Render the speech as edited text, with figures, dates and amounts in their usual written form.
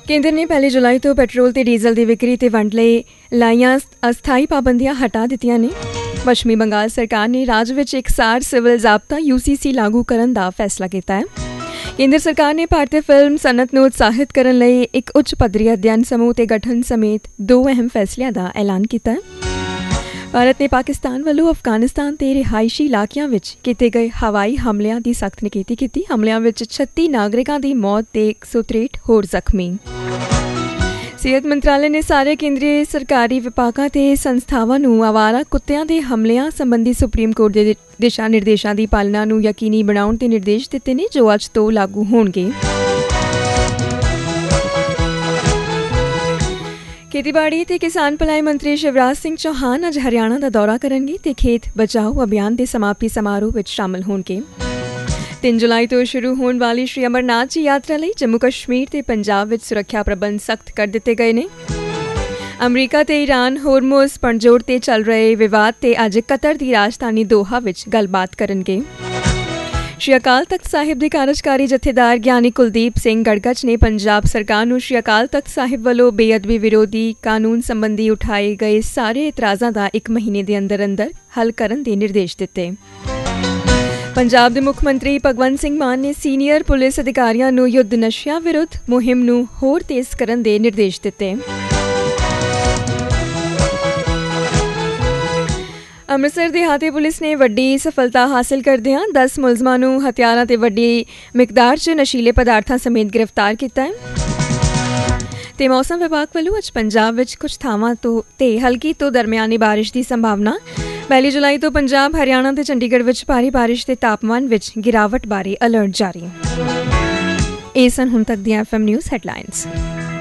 ਕੇਂਦਰ ਨੇ 1 ਜੁਲਾਈ ਤੋਂ ਪੈਟਰੋਲ ਤੇ ਡੀਜ਼ਲ ਦੀ ਵਿਕਰੀ ਤੇ ਵੰਡ ਲਈ ਲਾਈਆਂ ਅਸਥਾਈ ਪਾਬੰਦੀਆਂ ਹਟਾ ਦਿੱਤੀਆਂ ਨੇ। ਪੱਛਮੀ ਬੰਗਾਲ ਸਰਕਾਰ ਨੇ ਰਾਜ ਵਿੱਚ ਇਕਸਾਰ ਸਿਵਲ ਜ਼ਾਬਤਾ UCC ਲਾਗੂ ਕਰਨ ਦਾ ਫੈਸਲਾ ਕੀਤਾ ਹੈ। ਕੇਂਦਰ ਸਰਕਾਰ ਨੇ ਭਾਰਤੀ ਫਿਲਮ ਸਨਅਤ ਨੂੰ ਉਤਸ਼ਾਹਿਤ ਕਰਨ ਲਈ ਇੱਕ ਉੱਚ ਪੱਧਰੀ ਅਧਿਐਨ ਸਮੂਹ ਦੇ ਗਠਨ ਸਮੇਤ 2 ਅਹਿਮ ਫੈਸਲਿਆਂ ਦਾ ਐਲਾਨ ਕੀਤਾ ਹੈ। ਭਾਰਤ ਨੇ ਪਾਕਿਸਤਾਨ ਵੱਲੋਂ ਅਫਗਾਨਿਸਤਾਨ ਤੇ ਰਿਹਾਇਸ਼ੀ ਇਲਾਕਿਆਂ ਵਿੱਚ ਕੀਤੇ ਗਏ ਹਵਾਈ ਹਮਲਿਆਂ ਦੀ ਸਖਤ ਨਿਖੇਧੀ ਕੀਤੀ। ਹਮਲਿਆਂ ਵਿੱਚ 36 ਨਾਗਰਿਕਾਂ ਦੀ ਮੌਤ ਤੇ 163 ਹੋਰ ਜ਼ਖਮੀ। ਸਿਹਤ ਮੰਤਰਾਲੇ ਨੇ ਸਾਰੇ ਕੇਂਦਰੀ ਸਰਕਾਰੀ ਵਿਭਾਗਾਂ ਤੇ ਸੰਸਥਾਵਾਂ ਨੂੰ ਆਵਾਰਾ ਕੁੱਤਿਆਂ ਦੇ ਹਮਲਿਆਂ ਸੰਬੰਧੀ ਸੁਪਰੀਮ ਕੋਰਟ ਦੇ ਦਿਸ਼ਾ ਨਿਰਦੇਸ਼ਾਂ ਦੀ ਪਾਲਣਾ ਨੂੰ ਯਕੀਨੀ ਬਣਾਉਣ ਦੇ ਨਿਰਦੇਸ਼ ਦਿੱਤੇ ਨੇ, ਜੋ ਅੱਜ ਤੋਂ ਲਾਗੂ ਹੋਣਗੇ। ਖੇਤੀਬਾੜੀ ਤੇ ਕਿਸਾਨ ਭਲਾਈ ਮੰਤਰੀ ਸ਼ਿਵਰਾਜ ਸਿੰਘ ਚੌਹਾਨ ਅੱਜ ਹਰਿਆਣਾ ਦਾ ਦੌਰਾ ਕਰਨਗੇ ਤੇ ਖੇਤ ਬਚਾਓ ਅਭਿਆਨ ਦੇ ਸਮਾਪਤੀ ਸਮਾਰੋਹ ਵਿੱਚ ਸ਼ਾਮਲ ਹੋਣਗੇ। 3 ਜੁਲਾਈ ਤੋਂ ਸ਼ੁਰੂ ਹੋਣ ਵਾਲੀ ਸ਼੍ਰੀ ਅਮਰਨਾਥ ਜੀ ਯਾਤਰਾ ਲਈ ਜੰਮੂ ਕਸ਼ਮੀਰ ਤੇ ਪੰਜਾਬ ਵਿੱਚ ਸੁਰੱਖਿਆ ਪ੍ਰਬੰਧ ਸਖਤ ਕਰ ਦਿੱਤੇ ਗਏ ਨੇ। ਅਮਰੀਕਾ ਤੇ ਈਰਾਨ ਹੋਰਮੁਜ਼ ਪਣਜੋੜ ਤੇ ਚੱਲ ਰਹੇ ਵਿਵਾਦ ਤੇ ਅੱਜ ਕਤਰ ਦੀ ਰਾਜਧਾਨੀ ਦੋਹਾ ਵਿੱਚ ਗੱਲਬਾਤ ਕਰਨਗੇ। ਸ਼੍ਰੀ ਅਕਾਲ ਤਖ਼ਤ ਸਾਹਿਬ ਦੇ ਕਾਰਜਕਾਰੀ ਜਥੇਦਾਰ ਗਿਆਨੀ ਕੁਲਦੀਪ ਸਿੰਘ ਗੜਗਚ ਨੇ ਪੰਜਾਬ ਸਰਕਾਰ ਨੂੰ ਸ਼੍ਰੀ ਅਕਾਲ ਤਖ਼ਤ ਸਾਹਿਬ ਵੱਲੋਂ ਬੇਅਦਬੀ ਵਿਰੋਧੀ ਕਾਨੂੰਨ ਸੰਬੰਧੀ ਉਠਾਏ ਗਏ ਸਾਰੇ ਇਤਰਾਜ਼ਾਂ ਦਾ 1 ਮਹੀਨੇ ਦੇ ਅੰਦਰ ਹੱਲ ਕਰਨ ਦੇ ਨਿਰਦੇਸ਼ ਦਿੱਤੇ। ਪੰਜਾਬ ਦੇ ਮੁੱਖ ਮੰਤਰੀ ਭਗਵੰਤ ਸਿੰਘ ਮਾਨ ਨੇ ਸੀਨੀਅਰ ਪੁਲਿਸ ਅਧਿਕਾਰੀਆਂ ਨੂੰ ਯੁੱਧ ਨਸ਼ਿਆਂ ਵਿਰੁੱਧ ਮੁਹਿੰਮ ਨੂੰ ਹੋਰ ਤੇਜ਼ ਕਰਨ ਦੇ ਨਿਰਦੇਸ਼ ਦਿੱਤੇ। ਅੰਮ੍ਰਿਤਸਰ ਦਿਹਾਤੀ ਪੁਲਿਸ ਨੇ ਵੱਡੀ ਸਫਲਤਾ ਹਾਸਲ ਕਰਦਿਆਂ 10 ਮੁਲਜ਼ਮਾਂ ਨੂੰ ਹਥਿਆਰਾਂ ਤੇ ਵੱਡੀ ਮਿਕਦਾਰ 'ਚ ਨਸ਼ੀਲੇ ਪਦਾਰਥਾਂ ਸਮੇਤ ਗ੍ਰਿਫਤਾਰ ਕੀਤਾ ਹੈ। ਤੇ ਮੌਸਮ ਵਿਭਾਗ ਵੱਲੋਂ ਅੱਜ ਪੰਜਾਬ ਵਿੱਚ ਕੁਝ ਥਾਵਾਂ ਤੇ ਹਲਕੀ ਤੋਂ ਦਰਮਿਆਨੀ ਬਾਰਿਸ਼ ਦੀ ਸੰਭਾਵਨਾ। 1 ਜੁਲਾਈ ਤੋਂ ਪੰਜਾਬ, ਹਰਿਆਣਾ ਤੇ ਚੰਡੀਗੜ੍ਹ ਵਿੱਚ ਭਾਰੀ ਬਾਰਿਸ਼ ਤੇ ਤਾਪਮਾਨ ਵਿੱਚ ਗਿਰਾਵਟ ਬਾਰੇ ਅਲਰਟ ਜਾਰੀ। ਇਹ ਸਨ ਹੁਣ ਤੱਕ ਦੀਆਂ FM ਨਿਊਜ਼ ਹੈਡਲਾਈਨਸ।